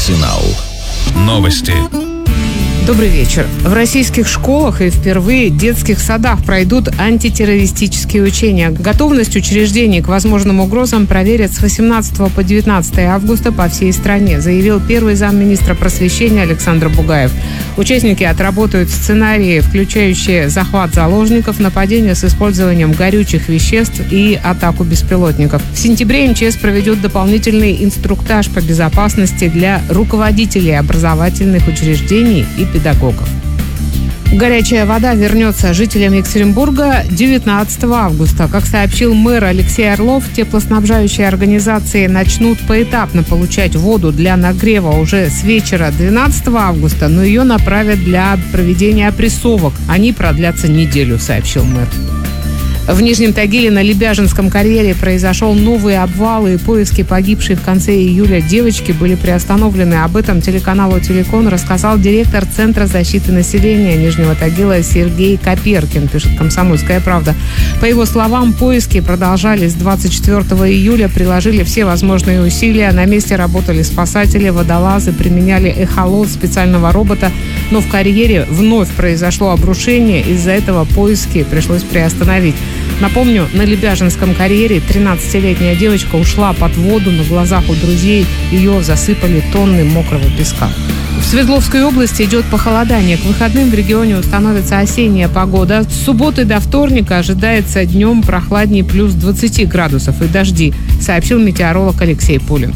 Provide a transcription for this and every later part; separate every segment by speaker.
Speaker 1: Арсенал. Новости.
Speaker 2: Добрый вечер. В российских школах и впервые в детских садах пройдут антитеррористические учения. Готовность учреждений к возможным угрозам проверят с 18 по 19 августа по всей стране, заявил первый замминистра просвещения Александр Бугаев. Участники отработают сценарии, включающие захват заложников, нападение с использованием горючих веществ и атаку беспилотников. В сентябре МЧС проведет дополнительный инструктаж по безопасности для руководителей образовательных учреждений и педагогов. Горячая вода вернется жителям Екатеринбурга 19 августа. Как сообщил мэр Алексей Орлов, теплоснабжающие организации начнут поэтапно получать воду для нагрева уже с вечера 12 августа, но ее направят для проведения опрессовок. Они продлятся неделю, сообщил мэр. В Нижнем Тагиле на Лебяжинском карьере произошел новый обвал, и поиски погибшей в конце июля девочки были приостановлены. Об этом телеканалу «Телекон» рассказал директор Центра защиты населения Нижнего Тагила Сергей Коперкин, пишет «Комсомольская правда». По его словам, поиски продолжались с 24 июля, приложили все возможные усилия. На месте работали спасатели, водолазы, применяли эхолот специального робота. Но в карьере вновь произошло обрушение, из-за этого поиски пришлось приостановить. Напомню, на Лебяжинском карьере 13-летняя девочка ушла под воду, на глазах у друзей ее засыпали тонны мокрого песка. В Свердловской области идет похолодание. К выходным в регионе установится осенняя погода. С субботы до вторника ожидается днем прохладнее плюс 20 градусов и дожди, сообщил метеоролог Алексей Пулин.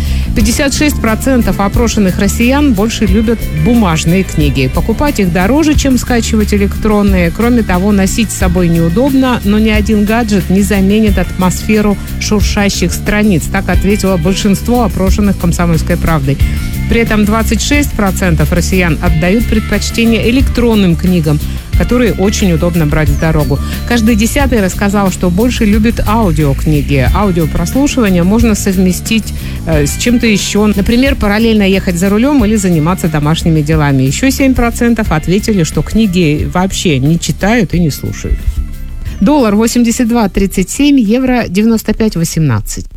Speaker 2: 56% опрошенных россиян больше любят бумажные книги. Покупать их дороже, чем скачивать электронные. Кроме того, носить с собой неудобно, но ни один гаджет не заменит атмосферу шуршащих страниц. Так ответило большинство опрошенных «Комсомольской правдой». При этом 26% россиян отдают предпочтение электронным книгам, которые очень удобно брать в дорогу. Каждый 10-й рассказал, что больше любит аудиокниги. Аудиопрослушивание можно совместить с чем-то еще. Например, параллельно ехать за рулем или заниматься домашними делами. Еще 7% ответили, что книги вообще не читают и не слушают. Доллар 82.37, евро 95.18.